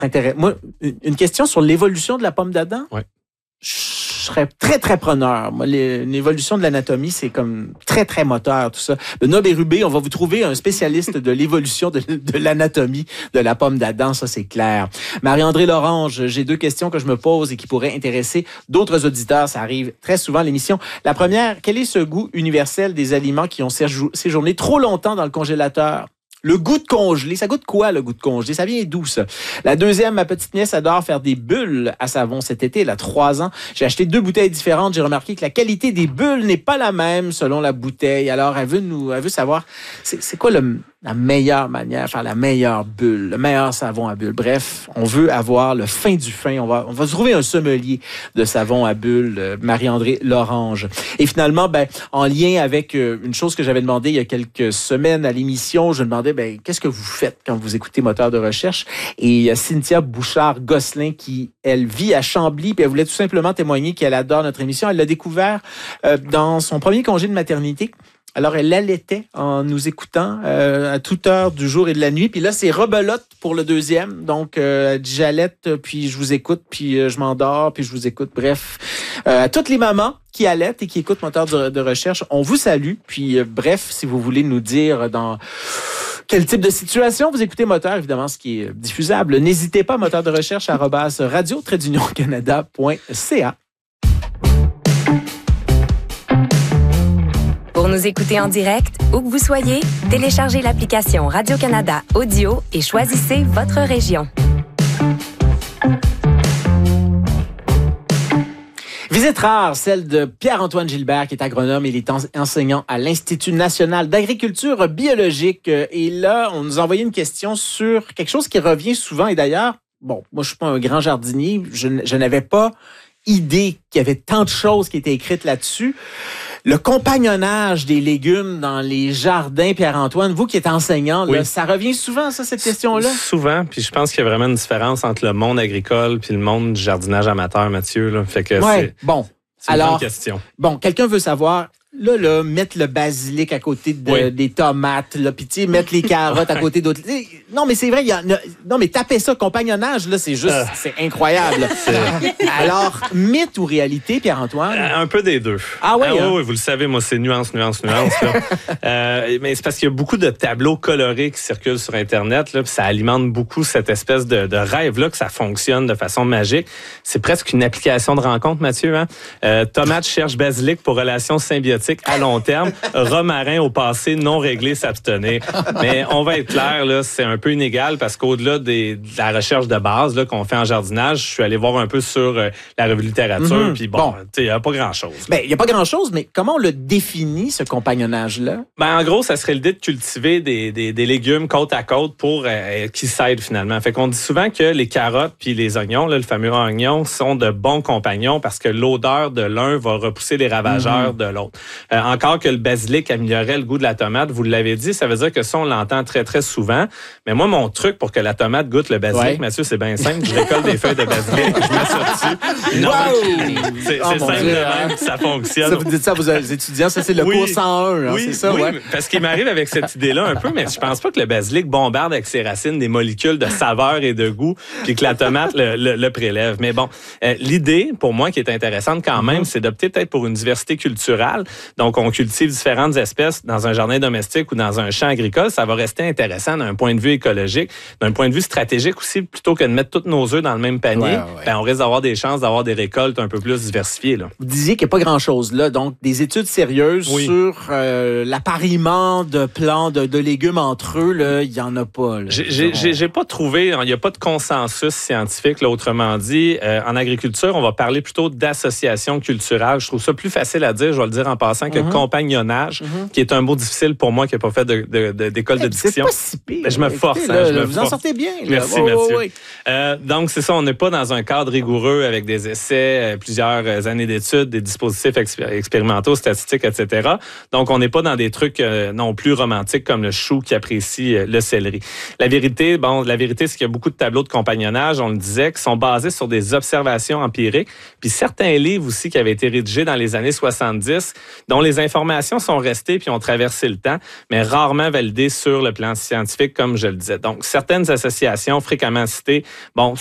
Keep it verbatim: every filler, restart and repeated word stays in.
intéressant. Moi, une question sur l'évolution de la pomme d'Adam. Oui. Je serais très, très preneur. Moi, les, l'évolution de l'anatomie, c'est comme très, très moteur, tout ça. Benoît Bérubé, on va vous trouver un spécialiste de l'évolution de, de l'anatomie de la pomme d'Adam, ça, c'est clair. Marie-André Lorange, j'ai deux questions que je me pose et qui pourraient intéresser d'autres auditeurs. Ça arrive très souvent à l'émission. La première, quel est ce goût universel des aliments qui ont séjourné trop longtemps dans le congélateur? Le goût de congelé, ça goûte quoi, le goût de congelé? Ça vient d'où, ça? La deuxième, ma petite nièce adore faire des bulles à savon cet été. Elle a trois ans. J'ai acheté deux bouteilles différentes. J'ai remarqué que la qualité des bulles n'est pas la même selon la bouteille. Alors, elle veut nous, elle veut savoir, c'est, c'est quoi le, la meilleure manière, faire la meilleure bulle, le meilleur savon à bulles. Bref, on veut avoir le fin du fin. On va, on va trouver un sommelier de savon à bulles, euh, Marie-André Lorange. Et finalement, ben, en lien avec euh, une chose que j'avais demandé il y a quelques semaines à l'émission, je demandais, ben, qu'est-ce que vous faites quand vous écoutez Moteur de recherche? Et il y a Cynthia Bouchard-Gosselin qui, elle, vit à Chambly, puis elle voulait tout simplement témoigner qu'elle adore notre émission. Elle l'a découvert euh, dans son premier congé de maternité. Alors, elle allaitait en nous écoutant euh, à toute heure du jour et de la nuit. Puis là, c'est rebelote pour le deuxième. Donc, euh, elle dit, j'allaite, puis je vous écoute, puis euh, je m'endors, puis je vous écoute. Bref, euh, à toutes les mamans qui allaitent et qui écoutent Moteur de, de recherche, on vous salue. Puis, euh, bref, si vous voulez nous dire dans quel type de situation vous écoutez Moteur, évidemment, ce qui est diffusable, n'hésitez pas, moteur de recherche arobase radio trait d'union canada point c a. Pour nous écouter en direct, où que vous soyez, téléchargez l'application Radio-Canada Audio et choisissez votre région. Visite rare, celle de Pierre-Antoine Gilbert, qui est agronome. Il est enseignant à l'Institut national d'agriculture biologique. Et là, on nous a envoyé une question sur quelque chose qui revient souvent. Et d'ailleurs, bon, moi, je suis pas un grand jardinier. Je, je n'avais pas idée qu'il y avait tant de choses qui étaient écrites là-dessus. Le compagnonnage des légumes dans les jardins, Pierre-Antoine, vous qui êtes enseignant, là, oui. Ça revient souvent, ça, cette question-là? Souvent, puis je pense qu'il y a vraiment une différence entre le monde agricole puis le monde du jardinage amateur, Mathieu. Là. Fait que ouais, c'est, bon. c'est une Alors, bonne question. Bon, quelqu'un veut savoir... Là, là, mettre le basilic à côté de, oui. des tomates, là, puis tu sais, mettre les carottes à côté d'autres. Non, mais c'est vrai, il y a, non, mais taper ça, compagnonnage, là, c'est juste, euh, c'est incroyable. C'est... Alors, mythe ou réalité, Pierre-Antoine? Un peu des deux. Ah oui? Ah, hein? Oui, vous le savez, moi, c'est nuance, nuance, nuance. Là. euh, mais c'est parce qu'il y a beaucoup de tableaux colorés qui circulent sur Internet, là, puis ça alimente beaucoup cette espèce de, de rêve-là que ça fonctionne de façon magique. C'est presque une application de rencontre, Mathieu. Hein? Euh, tomate cherche basilic pour relation symbiotique à long terme, romarin au passé non réglé s'abstenir. Mais on va être clair, là, c'est un peu inégal parce qu'au-delà des, de la recherche de base là, qu'on fait en jardinage, je suis allé voir un peu sur euh, la revue littérature, mm-hmm. puis bon, bon. il n'y a pas grand-chose. Ben, il n'y a pas grand-chose, mais comment on le définit, ce compagnonnage-là? Ben, en gros, ça serait l'idée de cultiver des, des, des légumes côte à côte pour euh, qui s'aident finalement. Fait qu'on dit souvent que les carottes puis les oignons, là, le fameux oignon, sont de bons compagnons parce que l'odeur de l'un va repousser les ravageurs mm-hmm. de l'autre. Euh, encore que le basilic améliorait le goût de la tomate, vous l'avez dit, ça veut dire que ça, on l'entend très, très souvent. Mais moi, mon truc pour que la tomate goûte le basilic, ouais. Mathieu, c'est bien simple. Je récolte des feuilles de basilic, je mets ça dessus. Non, wow! C'est, oh, c'est simple Dieu, de hein? même, ça fonctionne. Ça, vous dites ça à vos étudiants, ça, c'est le oui. cours cent un, hein, oui, c'est ça? Oui, ouais. parce qu'il m'arrive avec cette idée-là un peu, mais je pense pas que le basilic bombarde avec ses racines des molécules de saveur et de goût, puis que la tomate le, le, le prélève. Mais bon, euh, l'idée, pour moi, qui est intéressante quand même, mm-hmm. c'est d'opter peut-être pour une diversité culturelle. Donc, on cultive différentes espèces dans un jardin domestique ou dans un champ agricole. Ça va rester intéressant d'un point de vue écologique, d'un point de vue stratégique aussi, plutôt que de mettre tous nos œufs dans le même panier. Ouais, ouais. Ben, on risque d'avoir des chances d'avoir des récoltes un peu plus diversifiées. Là. Vous disiez qu'il n'y a pas grand-chose là, donc des études sérieuses oui. sur euh, l'appariement de plants, de, de légumes entre eux, là, il n'y en a pas. Là. J'ai, j'ai, j'ai, j'ai pas trouvé, il n'y a pas de consensus scientifique, là, autrement dit. Euh, en agriculture, on va parler plutôt d'association culturelle. Je trouve ça plus facile à dire, je vais le dire en passant, que mm-hmm. compagnonnage, mm-hmm. qui est un mot difficile pour moi qui n'a pas fait de, de, de, d'école hey, de diction. C'est pas si pire. Ben, je me force. Écoutez, hein, là, je me vous force. en sortez bien. Là. Merci, oh, Mathieu. Oh, oui. euh, donc, c'est ça, on n'est pas dans un cadre rigoureux avec des essais, plusieurs années d'études, des dispositifs expé- expérimentaux, statistiques, et cetera. Donc, on n'est pas dans des trucs euh, non plus romantiques comme le chou qui apprécie euh, le céleri. La vérité, bon, la vérité, c'est qu'il y a beaucoup de tableaux de compagnonnage, on le disait, qui sont basés sur des observations empiriques. Puis certains livres aussi qui avaient été rédigés dans les années soixante-dix dont les informations sont restées puis ont traversé le temps, mais rarement validées sur le plan scientifique, comme je le disais. Donc, certaines associations fréquemment citées, bon,